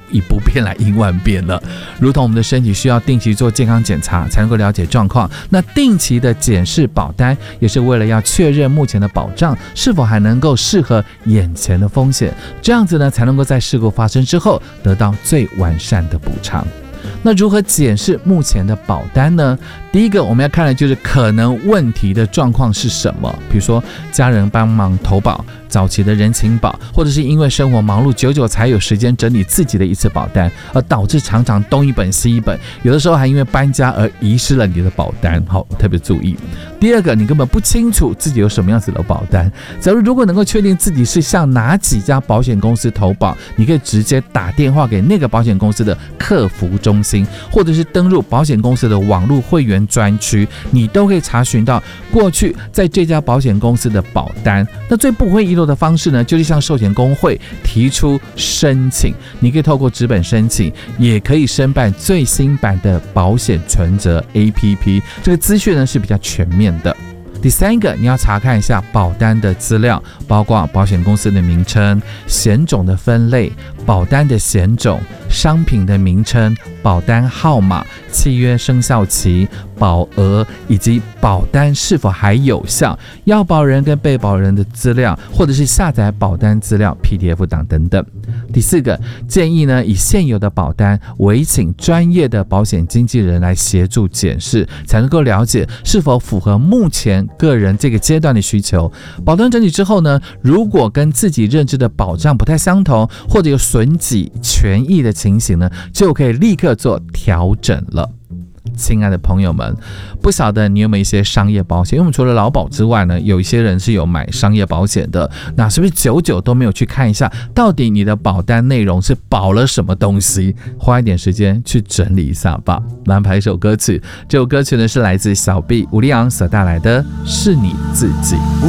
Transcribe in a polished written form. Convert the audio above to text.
以不变来应万变了。如同我们的身体需要定期做健康检查才能够了解状况，那定期的检视保单也是为了要确认目前的保障是否还能够适合眼前的风险，这样子呢才能够在事故发生之后得到最完善的补偿。那如何检视目前的保单呢？第一个我们要看的就是可能问题的状况是什么，比如说家人帮忙投保，早期的人情保，或者是因为生活忙碌，久久才有时间整理自己的一次保单，而导致常常东一本西一本，有的时候还因为搬家而遗失了你的保单，好，特别注意。第二个，你根本不清楚自己有什么样子的保单。假如果能够确定自己是向哪几家保险公司投保，你可以直接打电话给那个保险公司的客服中心，或者是登入保险公司的网络会员专区，你都可以查询到过去在这家保险公司的保单。那最不会遗漏的方式呢，就是向寿险公会提出申请，你可以透过纸本申请，也可以申办最新版的保险存折 APP， 这个资讯呢是比较全面的。第三个，你要查看一下保单的资料，包括保险公司的名称、险种的分类、保单的险种、商品的名称、保单号码、契约生效期、保额以及保单是否还有效、要保人跟被保人的资料，或者是下载保单资料 PDF 档等等。第四个，建议呢以现有的保单委请专业的保险经纪人来协助检视，才能够了解是否符合目前个人这个阶段的需求。保单整理之后呢，如果跟自己认知的保障不太相同，或者有损己权益的情形呢，就可以立刻做调整了。亲爱的朋友们，不晓得你有没有一些商业保险？因为我们除了劳保之外呢，有一些人是有买商业保险的，那是不是久久都没有去看一下，到底你的保单内容是保了什么东西？花一点时间去整理一下吧。安排一首歌曲，这首歌曲呢是来自小 B 吴立昂所带来的《是你自己》。